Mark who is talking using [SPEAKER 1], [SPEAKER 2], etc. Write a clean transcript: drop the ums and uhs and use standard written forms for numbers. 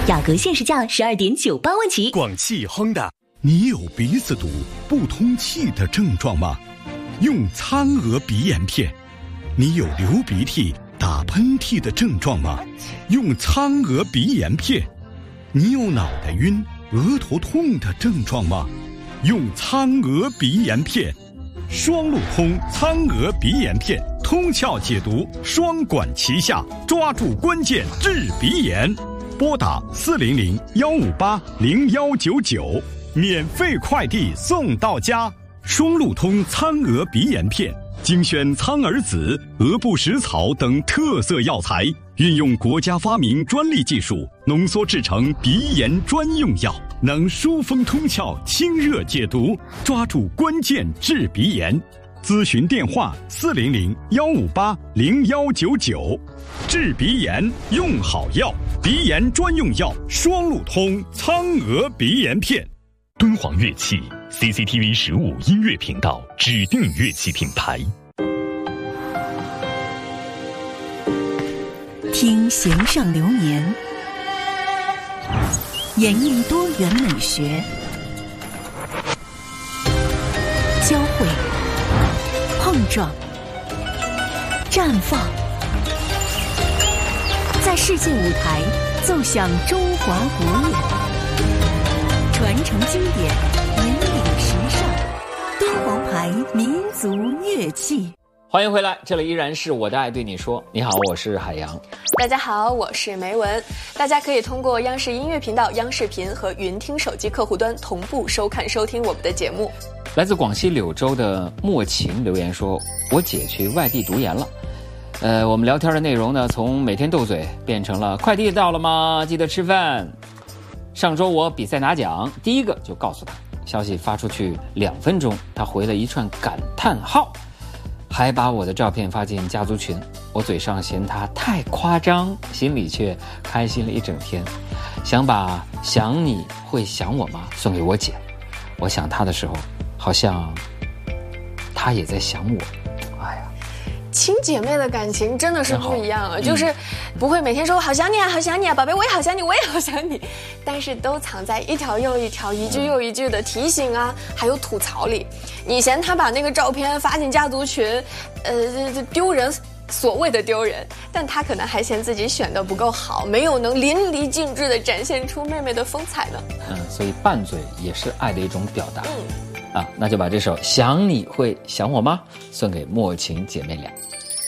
[SPEAKER 1] 雅阁限时价12.98万起。
[SPEAKER 2] 广汽Honda。
[SPEAKER 3] 你有鼻子堵、不通气的症状吗？用苍娥鼻炎片。你有流鼻涕、打喷嚏的症状吗？用苍娥鼻炎片。你有脑袋晕、额头痛的症状吗？用苍娥鼻炎片。双路通苍娥鼻炎片，通窍解毒，双管齐下，抓住关键治鼻炎。拨打400-158-0199，免费快递送到家。双路通苍娥鼻炎片，精选苍耳子、鹅不食草等特色药材，运用国家发明专利技术，浓缩制成鼻炎专用药，能疏风通窍、清热解毒，抓住关键治鼻炎。咨询电话400-158-0199。治鼻炎用好药，鼻炎专用药双路通苍娥鼻炎片。
[SPEAKER 2] 敦煌乐器 CCTV 15音乐频道指定乐器品牌。
[SPEAKER 1] 听弦上流年，演绎多元美学，交汇、碰撞、绽放，在世界舞台奏响中华国乐，传承经典，引领时尚，敦煌牌民族乐器。
[SPEAKER 4] 欢迎回来，这里依然是我的爱对你说。你好，我是海洋。
[SPEAKER 5] 大家好，我是梅文。大家可以通过央视音乐频道、央视频和云听手机客户端同步收看收听我们的节目。
[SPEAKER 4] 来自广西柳州的莫晴留言说，我姐去外地读研了。我们聊天的内容呢，从每天斗嘴变成了快递到了吗？记得吃饭。上周我比赛拿奖，第一个就告诉他，消息发出去2分钟，他回了一串感叹号，还把我的照片发进家族群。我嘴上嫌他太夸张，心里却开心了一整天。想把想你会想我吗送给我姐，我想她的时候，好像她也在想我。哎呀，
[SPEAKER 5] 亲姐妹的感情真的是不一样啊，就是不会每天说好想你啊，好想你啊，宝贝我也好想你，我也好想你，但是都藏在一条又一条、一句又一句的提醒啊，还有吐槽里。你嫌他把那个照片发进家族群，丢人，所谓的丢人，但他可能还嫌自己选的不够好，没有能淋漓尽致地展现出妹妹的风采呢。
[SPEAKER 4] 所以拌嘴也是爱的一种表达。那就把这首《想你会想我吗》送给莫晴姐妹俩。